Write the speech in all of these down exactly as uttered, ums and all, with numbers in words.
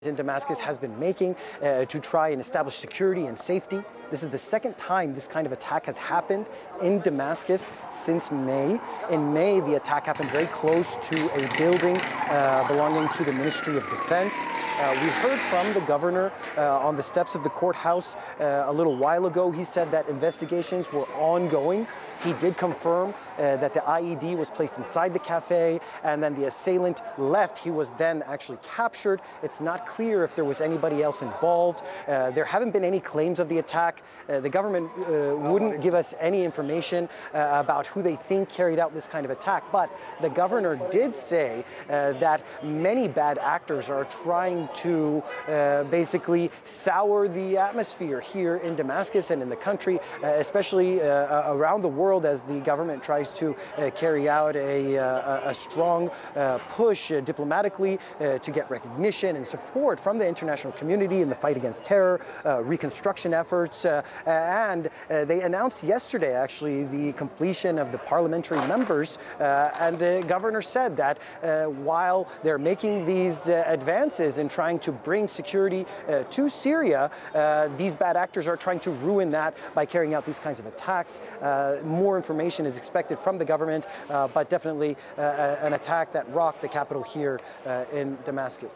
in Damascus has been making uh, to try and establish security and safety. This is the second time this kind of attack has happened in Damascus since May. In May, the attack happened very close to a building uh, belonging to the Ministry of Defense. Uh, we heard from the governor uh, on the steps of the courthouse uh, a little while ago. He said that investigations were ongoing. He did confirm uh, that the I E D was placed inside the cafe and then the assailant left. He was then actually captured. It's not clear if there was anybody else involved. Uh, there haven't been any claims of the attack. Uh, the government uh, wouldn't give us any information uh, about who they think carried out this kind of attack. But the governor did say uh, that many bad actors are trying to uh, basically sour the atmosphere here in Damascus and in the country, uh, especially uh, around the world, as the government tries to uh, carry out a, uh, a strong uh, push uh, diplomatically uh, to get recognition and support from the international community in the fight against terror, uh, reconstruction efforts. Uh, and uh, they announced yesterday, actually, the completion of the parliamentary members. Uh, and the governor said that uh, while they're making these uh, advances in trying to bring security uh, to Syria, uh, these bad actors are trying to ruin that by carrying out these kinds of attacks. Uh, More information is expected from the government, uh, but definitely uh, an attack that rocked the capital here uh, in Damascus.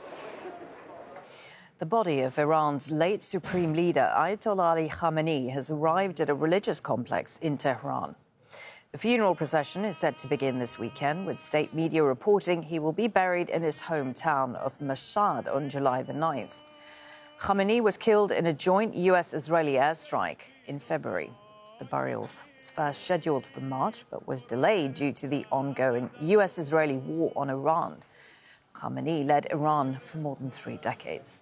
The body of Iran's late supreme leader, Ayatollah Ali Khamenei, has arrived at a religious complex in Tehran. The funeral procession is set to begin this weekend, with state media reporting he will be buried in his hometown of Mashhad on July the ninth. Khamenei was killed in a joint U S-Israeli airstrike in February. The burial was first scheduled for March, but was delayed due to the ongoing U S-Israeli war on Iran. Khamenei led Iran for more than three decades.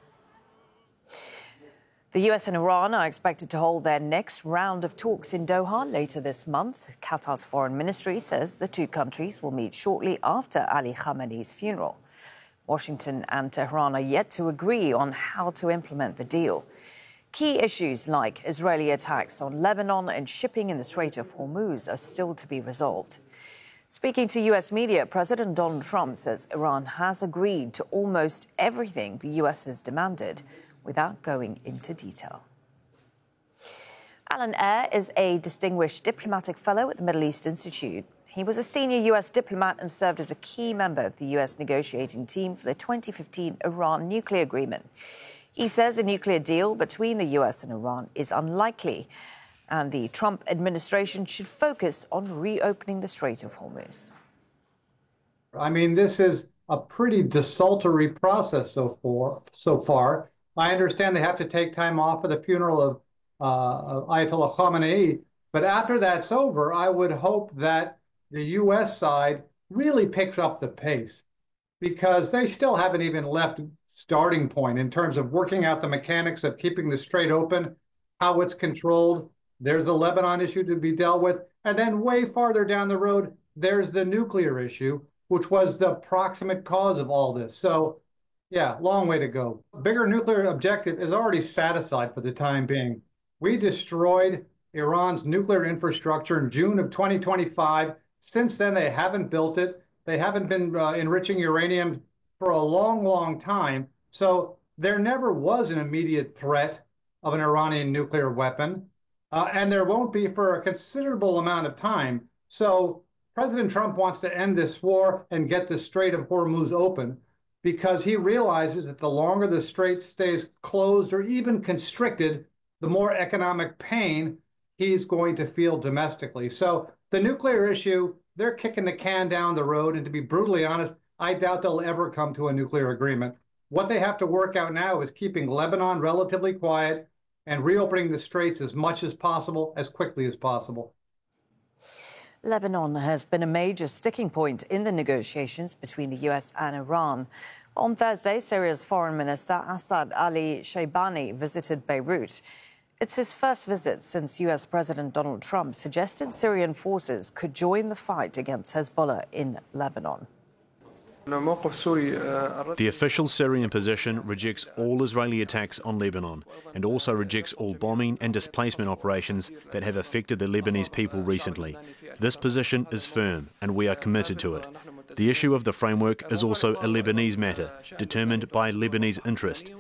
The U S and Iran are expected to hold their next round of talks in Doha later this month. Qatar's foreign ministry says the two countries will meet shortly after Ali Khamenei's funeral. Washington and Tehran are yet to agree on how to implement the deal. Key issues like Israeli attacks on Lebanon and shipping in the Strait of Hormuz are still to be resolved. Speaking to U S media, President Donald Trump says Iran has agreed to almost everything the U S has demanded without going into detail. Alan Eyre is a distinguished diplomatic fellow at the Middle East Institute. He was a senior U S diplomat and served as a key member of the U S negotiating team for the twenty fifteen Iran nuclear agreement. He says a nuclear deal between the U S and Iran is unlikely, and the Trump administration should focus on reopening the Strait of Hormuz. I mean, this is a pretty desultory process so far. So far, I understand they have to take time off for the funeral of, uh, of Ayatollah Khamenei, but after that's over, I would hope that the U S side really picks up the pace, because they still haven't even left starting point in terms of working out the mechanics of keeping the strait open, how it's controlled. There's the Lebanon issue to be dealt with. And then way farther down the road, there's the nuclear issue, which was the proximate cause of all this. So, yeah, long way to go. Bigger nuclear objective is already satisfied for the time being. We destroyed Iran's nuclear infrastructure in June of twenty twenty-five. Since then, they haven't built it. They haven't been uh, enriching uranium for a long, long time. So there never was an immediate threat of an Iranian nuclear weapon, uh, and there won't be for a considerable amount of time. So President Trump wants to end this war and get the Strait of Hormuz open, because he realizes that the longer the strait stays closed or even constricted, the more economic pain he's going to feel domestically. So the nuclear issue, they're kicking the can down the road, and to be brutally honest, I doubt they'll ever come to a nuclear agreement. What they have to work out now is keeping Lebanon relatively quiet and reopening the straits as much as possible, as quickly as possible. Lebanon has been a major sticking point in the negotiations between the U S and Iran. On Thursday, Syria's Foreign Minister Assad Ali Shaybani visited Beirut. It's his first visit since U S President Donald Trump suggested Syrian forces could join the fight against Hezbollah in Lebanon. The official Syrian position rejects all Israeli attacks on Lebanon and also rejects all bombing and displacement operations that have affected the Lebanese people recently. This position is firm, and we are committed to it. The issue of the framework is also a Lebanese matter, determined by Lebanese interest,